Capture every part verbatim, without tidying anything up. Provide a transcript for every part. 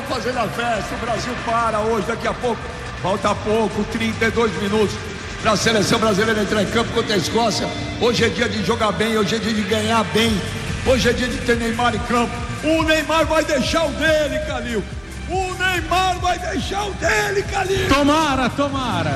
fazendo a festa. O Brasil para hoje, daqui a pouco. Falta pouco, trinta e dois minutos para a seleção brasileira entrar em campo contra a Escócia. Hoje é dia de jogar bem, hoje é dia de ganhar bem. Hoje é dia de ter Neymar em campo. O Neymar vai deixar o dele, Calil. O Neymar vai deixar o dele, Calil. Tomara, tomara.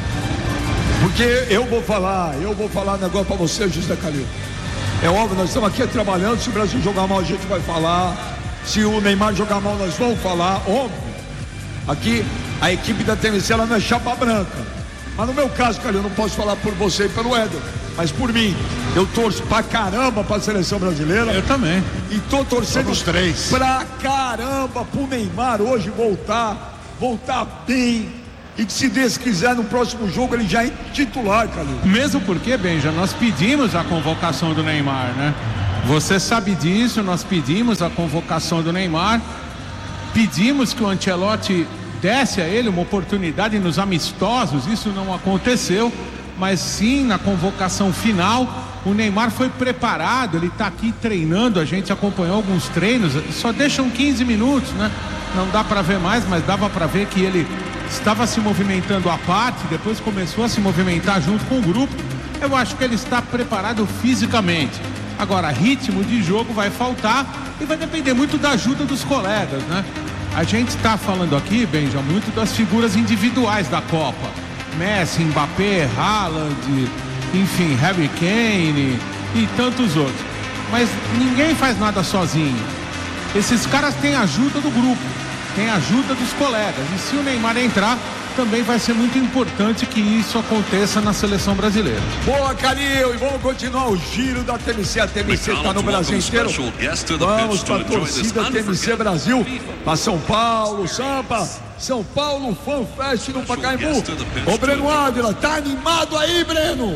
Porque eu vou falar, eu vou falar um negócio pra você, José Calil. É óbvio, nós estamos aqui trabalhando. Se o Brasil jogar mal, a gente vai falar. Se o Neymar jogar mal, nós vamos falar, óbvio. Aqui, a equipe da T M C, ela não é chapa branca. Mas no meu caso, Calil, eu não posso falar por você e pelo Éder, mas por mim. Eu torço pra caramba pra seleção brasileira. Eu também. E tô torcendo Somos três. pra caramba pro Neymar hoje voltar, voltar bem. E que se Deus quiser, no próximo jogo ele já é titular, Calil. Mesmo porque, Benja, nós pedimos a convocação do Neymar, né? Você sabe disso, nós pedimos a convocação do Neymar. Pedimos que o Ancelotti desse a ele uma oportunidade nos amistosos. Isso não aconteceu, mas sim na convocação final. O Neymar foi preparado, ele está aqui treinando, a gente acompanhou alguns treinos, só deixam quinze minutos, né? Não dá para ver mais, mas dava para ver que ele estava se movimentando à parte, depois começou a se movimentar junto com o grupo. Eu acho que ele está preparado fisicamente. Agora, ritmo de jogo vai faltar e vai depender muito da ajuda dos colegas, né? A gente está falando aqui, Benja, muito das figuras individuais da Copa. Messi, Mbappé, Haaland, enfim, Harry Kane e tantos outros. Mas ninguém faz nada sozinho. Esses caras têm ajuda do grupo, têm ajuda dos colegas. E se o Neymar entrar, também vai ser muito importante que isso aconteça na seleção brasileira. Boa, Calil, e vamos continuar o giro da T M C. A T M C está no Brasil inteiro. Vamos para a torcida T M C Brasil, para São Paulo, Sampa, São Paulo Fan Fest no Pacaembu. Ô Breno Ávila, tá animado aí, Breno?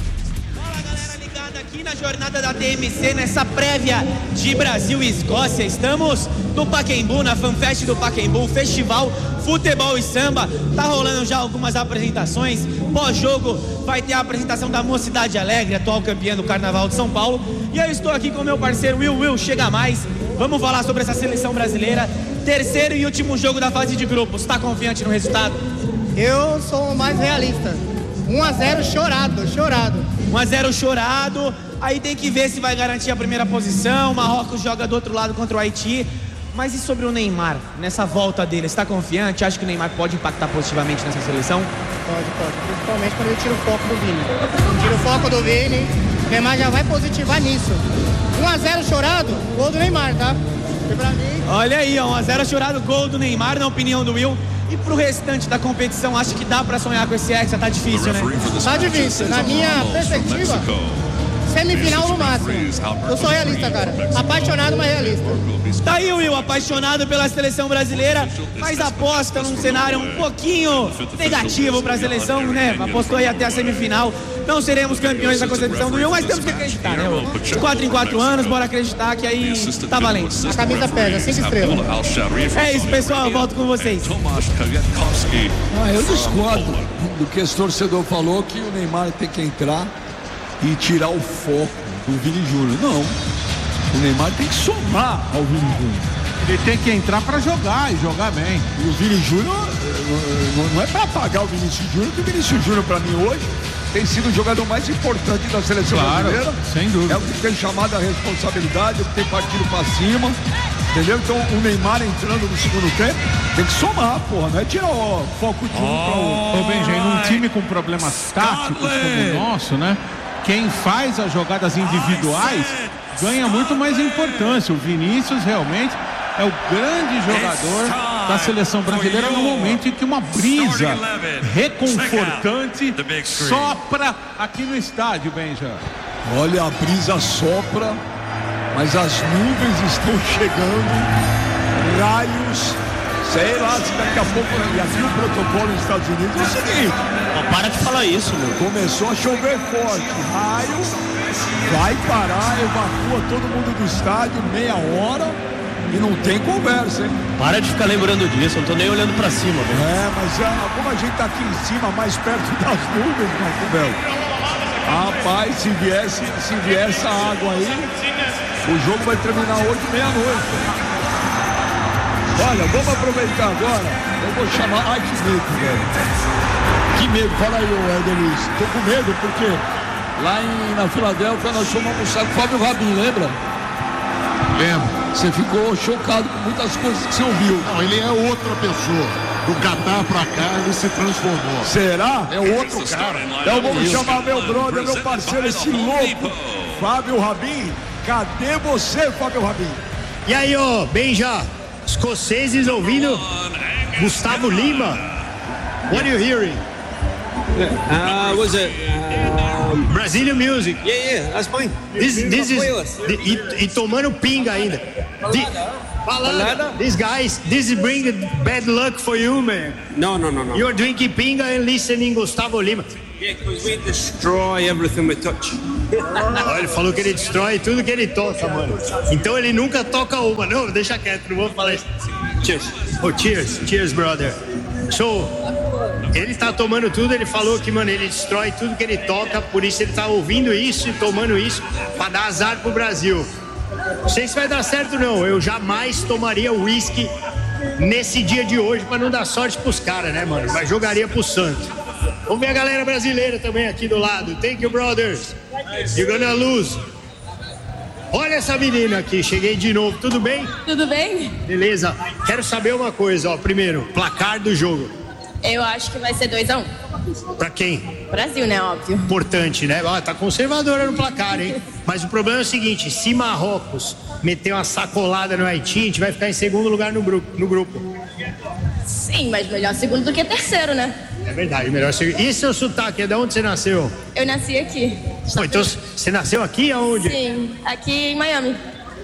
Aqui na jornada da T M C, nessa prévia de Brasil e Escócia, estamos no Pacaembu, na FanFest do Pacaembu, Festival Futebol e Samba. Tá rolando já algumas apresentações. Pós-jogo vai ter a apresentação da Mocidade Alegre, atual campeã do Carnaval de São Paulo. E eu estou aqui com meu parceiro Will Will, chega mais. Vamos falar sobre essa seleção brasileira. Terceiro e último jogo da fase de grupos. Tá confiante no resultado? Eu sou mais realista. um a zero chorado, chorado. um a zero chorado. Aí tem que ver se vai garantir a primeira posição. O Marrocos joga do outro lado contra o Haiti. Mas e sobre o Neymar, nessa volta dele? Você está confiante? Acha que o Neymar pode impactar positivamente nessa seleção? Pode, pode. Principalmente quando ele tira o foco do Vini. Tira o foco do Vini, o Neymar já vai positivar nisso. um a zero chorado, gol do Neymar, tá? E pra mim... Olha aí, ó, um a zero chorado, gol do Neymar, na opinião do Will. E pro restante da competição, acho que dá pra sonhar com esse Hexa? Tá difícil, né? Tá difícil. Na minha perspectiva, semifinal no máximo. Eu sou realista, cara. Apaixonado, mas realista. Tá aí o Will, apaixonado pela seleção brasileira, mas aposta num cenário um pouquinho negativo pra seleção, né? Apostou aí até a semifinal. Não seremos campeões da concepção do Will, mas temos que acreditar, né? De quatro em quatro anos, bora acreditar que aí tá valendo. A camisa pega, cinco estrelas. É isso, pessoal, eu volto com vocês. Ah, eu discordo do que esse torcedor falou, que o Neymar tem que entrar e tirar o foco do Vini Júnior. Não, o Neymar tem que somar ao Vini Júnior. Ele tem que entrar para jogar e jogar bem. E o Vini Júnior não é para apagar o Vinícius Júnior, porque o Vinícius Júnior para mim hoje tem sido o jogador mais importante da seleção claro, brasileira. Sem dúvida. É o que tem chamado a responsabilidade, é o que tem partido para cima. Entendeu? Então o Neymar entrando no segundo tempo tem que somar, porra, não é tirar o foco de um oh, para o outro. Ô Benjamin, num time com problemas táticos como o nosso, né? Quem faz as jogadas individuais ganha muito mais importância. O Vinícius realmente é o grande jogador da seleção brasileira no momento em que uma brisa reconfortante sopra aqui no estádio, Benja. Olha, a brisa sopra, mas as nuvens estão chegando, raios, sei lá se daqui a pouco, e aqui o protocolo nos Estados Unidos é o seguinte: não para de falar isso, meu. Começou a chover forte, raio, vai parar, evacua todo mundo do estádio, meia hora, e não tem conversa, hein? Para de ficar lembrando disso, eu não tô nem olhando pra cima, velho. É, mas já, como a gente tá aqui em cima, mais perto das nuvens, Marco Bel. Rapaz, se viesse, se vier essa água aí, o jogo vai terminar hoje, meia-noite. Olha, vamos aproveitar agora. Eu vou chamar. Ai, que medo, velho. Que medo. Fala aí, ô Edelis. Tô com medo porque lá em, na Filadélfia nós fomos almoçar com o Fábio Rabin, lembra? Lembro. Você ficou chocado com muitas coisas que você ouviu. Não, ele é outra pessoa. Do Catar pra cá ele se transformou. Será? É outro cara. Então vamos chamar meu brother, meu parceiro, esse louco, Fábio Rabin. Cadê você, Fábio Rabin? E aí, ó, bem já, escoceses ouvindo Gustavo Lima. What are you hearing? Uh, was it? Um, Brazilian music. yeah, yeah, that's fine. This, this is, e, e tomando pinga ainda. Di, Balada. These guys, this is bringing bad luck for you, man. No, no, no, no. You're drinking pinga and listening Gustavo Lima. Yeah, because we destroy everything we touch. Olha, ele falou que ele destrói tudo que ele toca, mano. Então ele nunca toca uma. Não, deixa quieto, não vou falar isso. Cheers. Oh, cheers, cheers, brother. So, ele tá tomando tudo, ele falou que, mano, ele destrói tudo que ele toca, por isso ele tá ouvindo isso e tomando isso pra dar azar pro Brasil. Não sei se vai dar certo não, eu jamais tomaria uísque nesse dia de hoje pra não dar sorte pros caras, né, mano? Mas jogaria pro Santos. Vamos ver a galera brasileira também aqui do lado. Thank you, brothers. You're gonna lose. Olha essa menina aqui, cheguei de novo, tudo bem? Tudo bem? Beleza, quero saber uma coisa, ó, primeiro, placar do jogo. Eu acho que vai ser dois a um. Pra quem? Brasil, né, óbvio. Importante, né? Ah, tá conservadora no placar, hein? Mas o problema é o seguinte, se Marrocos meter uma sacolada no Haiti, a gente vai ficar em segundo lugar no grupo. No grupo. Sim, mas melhor segundo do que terceiro, né? É verdade, melhor segundo. E seu sotaque, é de onde você nasceu? Eu nasci aqui. Pô, então você nasceu aqui aonde? Sim, aqui em Miami.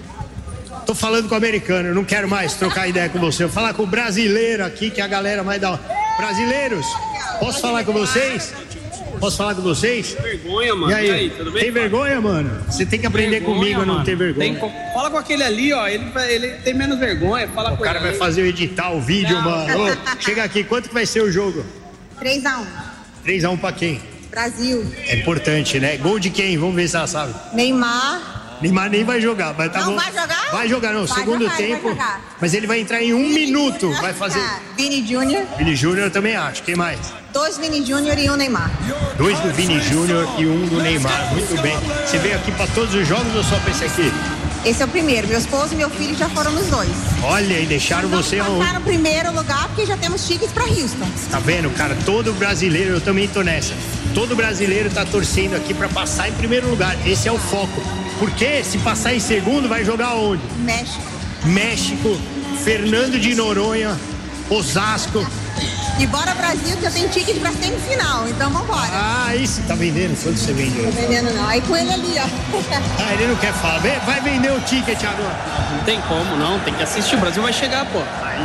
Tô falando com o americano, eu não quero mais trocar ideia com você. Eu vou falar com o brasileiro aqui, que é a galera mais da hora. Brasileiros, posso falar com vocês? Posso falar com vocês? Vergonha, mano. E aí, E aí, tudo bem? tem vergonha, mano? Você tem que aprender Vergonha, comigo a não mano. ter vergonha. Tem, fala com aquele ali, ó. Ele, ele tem menos vergonha. Fala O com cara ele. vai fazer eu editar o vídeo, Não. mano. Ô, chega aqui, quanto que vai ser o jogo? três a um. três a um pra quem? Brasil. É importante, né? Gol de quem? Vamos ver se ela sabe. Neymar. Neymar nem vai jogar, mas tá Não bom. vai jogar? Vai jogar, não. Vai Segundo jogar, ele vai tempo. jogar. Mas ele vai entrar em um minuto. Vai fazer. Ah, Vini Júnior. Vini Júnior eu também acho. Quem mais? Dois Vini Júnior e um Neymar. Dois do Vini Júnior e um do Neymar. Muito bem. Você veio aqui pra todos os jogos ou só pra esse aqui? Esse é o primeiro. Meu esposo e meu filho já foram nos dois. Olha, e deixaram você Vamos aonde? passar no primeiro lugar porque já temos tickets pra Houston. Tá vendo, cara? Todo brasileiro, eu também tô nessa. Todo brasileiro tá torcendo aqui pra passar em primeiro lugar. Esse é o foco. Porque se passar em segundo, vai jogar onde? México. México, Fernando de Noronha, Osasco. E bora Brasil que eu tenho ticket pra semifinal. Então vambora. Ah, isso tá vendendo? Quanto você vende? Tô vendendo não. Aí com ele ali, ó. Ah, ele não quer falar. Vem- Vai vender o ticket agora. Não tem como, não. Tem que assistir. O Brasil vai chegar, pô.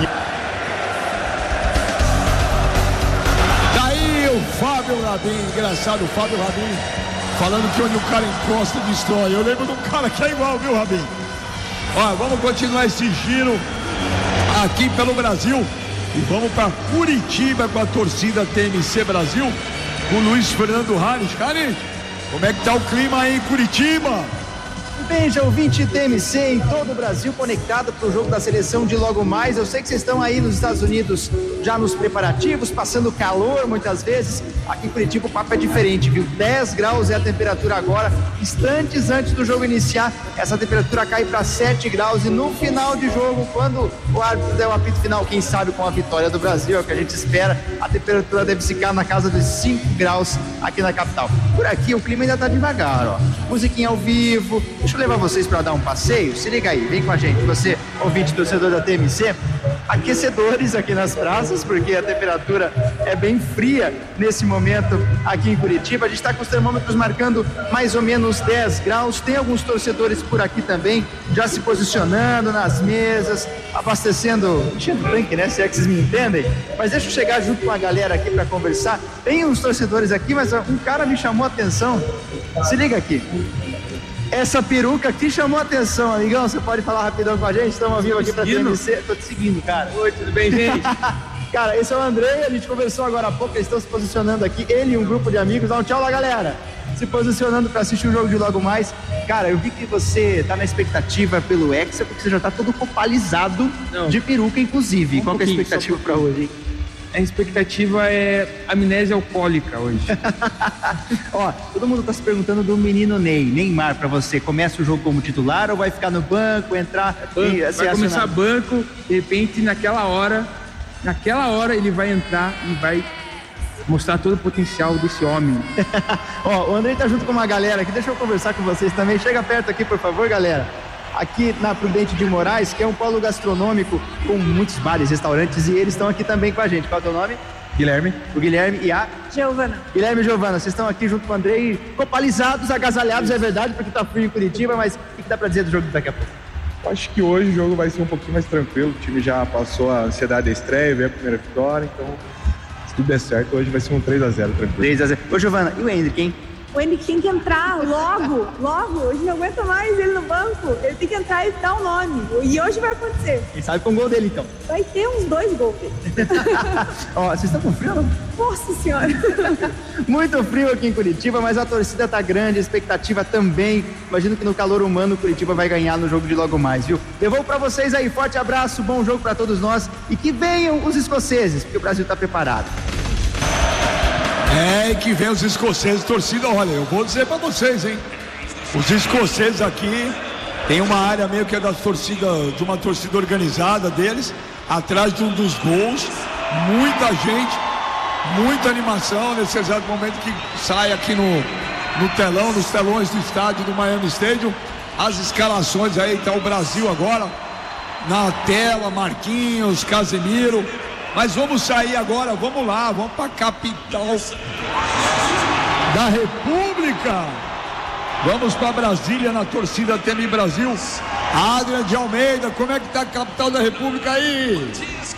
Daí o Fábio Rabin, engraçado, o Fábio Rabin, falando que onde o cara encosta, destrói. Eu lembro de um cara que é igual, viu, Rabin? Ó, vamos continuar esse giro aqui pelo Brasil e vamos para Curitiba com a torcida T M C Brasil, com o Luiz Fernando Harris. Cara, como é que tá o clima aí em Curitiba? Benja, ouvinte T M C em todo o Brasil conectado para o jogo da seleção de logo mais. Eu sei que vocês estão aí nos Estados Unidos já nos preparativos, passando calor muitas vezes. Aqui em Curitiba o papo é diferente, viu? dez graus é a temperatura agora. Instantes antes do jogo iniciar, essa temperatura cai para sete graus. E no final de jogo, quando o árbitro der o apito final, quem sabe com a vitória do Brasil, é o que a gente espera, a temperatura deve ficar na casa dos cinco graus aqui na capital. Por aqui o clima ainda tá devagar, ó. Musiquinha ao vivo. Deixa eu levar vocês para dar um passeio. Se liga aí, vem com a gente. Você, ouvinte torcedor da T M C, aquecedores aqui nas praças, porque a temperatura é bem fria nesse momento aqui em Curitiba. A gente está com os termômetros marcando mais ou menos dez graus. Tem alguns torcedores por aqui também, já se posicionando nas mesas, abastecendo, enchendo o tanque, né? Se é que vocês me entendem. Mas deixa eu chegar junto com a galera aqui para conversar. Tem uns torcedores aqui, mas um cara me chamou a atenção. Se liga aqui. Essa peruca aqui chamou a atenção, amigão. Você pode falar rapidão com a gente? Estamos ao vivo aqui pra T M C. Tô te seguindo, cara. Oi, tudo bem, gente? Cara, esse é o André, a gente conversou agora há pouco, eles estão se posicionando aqui, ele e um grupo de amigos. Dá um tchau lá, galera. se posicionando para assistir o jogo de logo mais. Cara, eu vi que você tá na expectativa pelo Hexa, porque você já tá todo copalizado Não. de peruca, inclusive. Um Qual que é a pouquinho, expectativa só um para hoje, hein? A expectativa é amnésia alcoólica hoje. Ó, todo mundo tá se perguntando do menino Ney, Neymar, pra você. Começa o jogo como titular ou vai ficar no banco, entrar Banco, e vai ser começar acionado? banco, de repente naquela hora, naquela hora ele vai entrar e vai mostrar todo o potencial desse homem. Ó, o Andrei tá junto com uma galera aqui, deixa eu conversar com vocês também. Chega perto aqui, por favor, galera. Aqui na Prudente de Moraes, que é um polo gastronômico com muitos bares, restaurantes, e eles estão aqui também com a gente. Qual é o teu nome? Guilherme. O Guilherme e a... Giovana. Guilherme e Giovana, vocês estão aqui junto com o Andrei, copalizados, agasalhados, é verdade, porque tá frio em Curitiba, mas o que, que dá pra dizer do jogo daqui a pouco? Acho que hoje o jogo vai ser um pouquinho mais tranquilo, o time já passou a ansiedade da estreia, veio a primeira vitória, então se tudo der certo, hoje vai ser um três a zero tranquilo. três a zero. Ô Giovana, e o Hendrick, hein? O Henrique tem que entrar logo, logo. Hoje não aguenta mais ele no banco. Ele tem que entrar e dar o nome. E hoje vai acontecer. Quem sabe com o gol dele, então. Vai ter uns dois gols dele. Ó, vocês estão com frio, não? Nossa Senhora. Muito frio aqui em Curitiba, mas a torcida tá grande, a expectativa também. Imagino que no calor humano o Curitiba vai ganhar no jogo de logo mais, viu? Devolvo pra vocês aí, forte abraço, bom jogo pra todos nós e que venham os escoceses, porque o Brasil tá preparado. É, e que vem os escoceses, torcida, olha, eu vou dizer pra vocês, hein? Os escoceses aqui tem uma área meio que é da torcida, de uma torcida organizada deles, atrás de um dos gols, muita gente, muita animação nesse exato momento que sai aqui no, no telão, nos telões do estádio do Miami Stadium, as escalações aí, tá o Brasil agora na tela, Marquinhos, Casemiro. Mas vamos sair agora, vamos lá, vamos para a capital da República. Vamos para Brasília, na torcida T M Brasil. Adrian de Almeida, como é que tá a capital da República aí?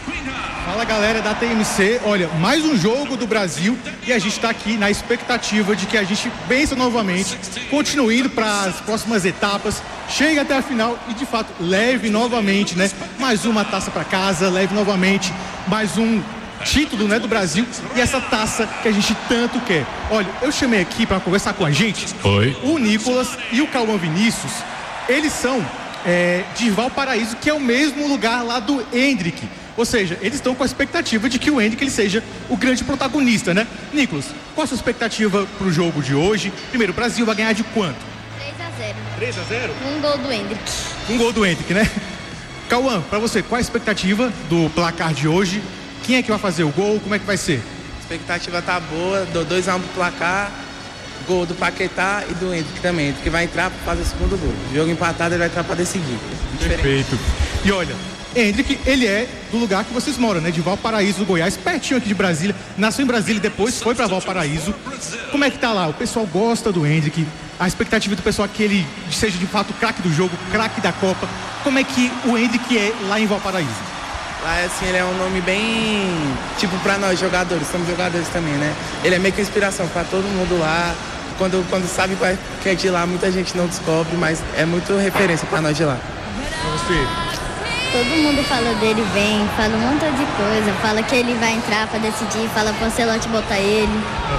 Fala galera da T M C, olha, mais um jogo do Brasil e a gente está aqui na expectativa de que a gente vença novamente, continue indo para as próximas etapas, chegue até a final e de fato leve novamente, né, mais uma taça para casa, leve novamente mais um título, né, do Brasil e essa taça que a gente tanto quer. Olha, eu chamei aqui para conversar com a gente. Oi. O Nicolas e o Cauã Vinícius, eles são é, de Valparaíso, que é o mesmo lugar lá do Hendrick. Ou seja, eles estão com a expectativa de que o Hendrick ele seja o grande protagonista, né? Nicolas, qual a sua expectativa pro jogo de hoje? Primeiro, o Brasil vai ganhar de quanto? três a zero. três a zero? Um gol do Hendrick. Um gol do Hendrick, né? Cauã, pra você, qual a expectativa do placar de hoje? Quem é que vai fazer o gol? Como é que vai ser? A expectativa tá boa, do dois a um pro placar, gol do Paquetá e do Hendrick também, que vai entrar para fazer o segundo gol. Jogo empatado, ele vai entrar para decidir. Perfeito. E olha, Hendrick, ele é do lugar que vocês moram, né? De Valparaíso, do Goiás, pertinho aqui de Brasília. Nasceu em Brasília e depois foi para Valparaíso. Como é que tá lá? O pessoal gosta do Hendrick. A expectativa do pessoal é que ele seja de fato craque do jogo, craque da Copa. Como é que o Hendrick é lá em Valparaíso? Lá, assim, ele é um nome bem, tipo, para nós jogadores, somos jogadores também, né? Ele é meio que inspiração para todo mundo lá. Quando, quando sabe que é de lá, muita gente não descobre, mas é muito referência para nós de lá. Pra você? Todo mundo fala dele bem, fala um monte de coisa, fala que ele vai entrar pra decidir, fala pro Ancelotti botar ele.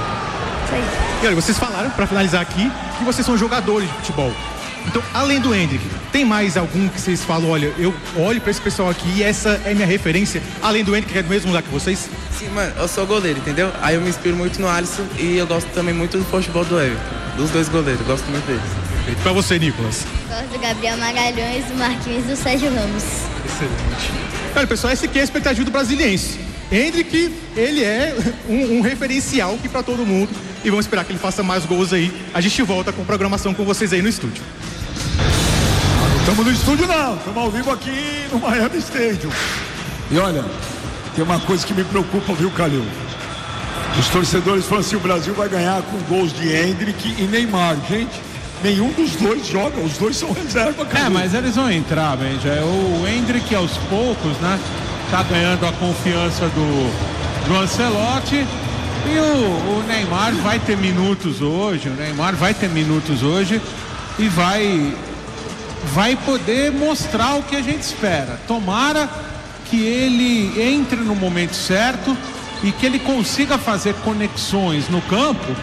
Isso aí. E olha, vocês falaram, pra finalizar aqui, que vocês são jogadores de futebol. Então, além do Hendrick, tem mais algum que vocês falam, olha, eu olho pra esse pessoal aqui e essa é minha referência, além do Hendrick, que é do mesmo lugar que vocês? Sim, mano, eu sou goleiro, entendeu? Aí eu me inspiro muito no Alisson e eu gosto também muito do futebol do Everton, dos dois goleiros, gosto muito deles. Perfeito. Pra você, Nicolas? Gosto do Gabriel Magalhães, do Marquinhos e do Sérgio Ramos. Excelente. Olha, pessoal, esse aqui é a expectativa do brasiliense. Hendrick, ele é um, um referencial aqui pra todo mundo e vamos esperar que ele faça mais gols aí. A gente volta com programação com vocês aí no estúdio. Não estamos no estúdio não, estamos ao vivo aqui no Miami Stadium. E olha, tem uma coisa que me preocupa, viu, Calil? Os torcedores falam assim, o Brasil vai ganhar com gols de Hendrick e Neymar. Gente, nenhum dos dois joga, os dois são reserva, Calil. É, mas eles vão entrar, Benja. O Hendrick aos poucos, né? Tá ganhando a confiança do, do Ancelotti. E o, o Neymar vai ter minutos hoje, o Neymar vai ter minutos hoje e vai, vai poder mostrar o que a gente espera. Tomara que ele entre no momento certo e que ele consiga fazer conexões no campo que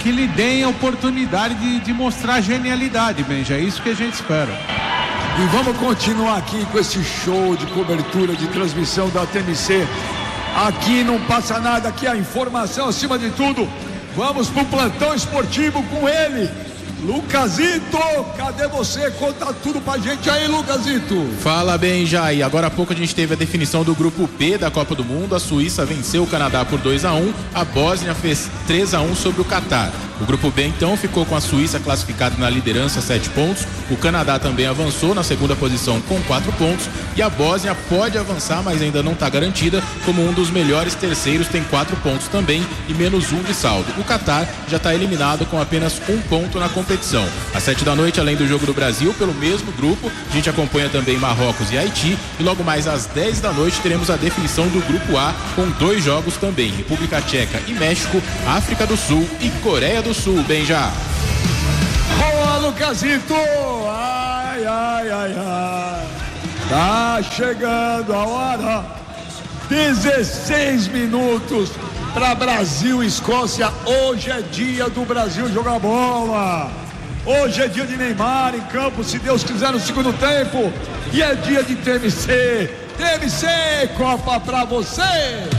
que lhe deem a oportunidade de, de mostrar genialidade, Benja. É isso que a gente espera. E vamos continuar aqui com esse show de cobertura, de transmissão da T M C. Aqui não passa nada, aqui a informação acima de tudo. Vamos pro plantão esportivo com ele, Lucasito. Cadê você? Conta tudo pra gente aí, Lucasito. Fala bem, Jai. Agora há pouco a gente teve a definição do grupo B da Copa do Mundo. A Suíça venceu o Canadá por dois a um. A Bósnia fez três a um sobre o Catar. O grupo B então ficou com a Suíça classificada na liderança, sete pontos. O Canadá também avançou na segunda posição com quatro pontos. E a Bósnia pode avançar, mas ainda não está garantida, como um dos melhores terceiros, tem quatro pontos também e menos um de saldo. O Catar já está eliminado com apenas um ponto na competição. Às sete da noite, além do jogo do Brasil, pelo mesmo grupo, a gente acompanha também Marrocos e Haiti. E logo mais às dez da noite teremos a definição do grupo A, com dois jogos também: República Tcheca e México, África do Sul e Coreia do Sul. Bem já. Boa, Lucasito! Ai, ai, ai, ai. Tá chegando a hora. dezesseis minutos para Brasil e Escócia. Hoje é dia do Brasil jogar bola. Hoje é dia de Neymar em campo, se Deus quiser, no segundo tempo. E é dia de T M C. T M C, Copa pra você!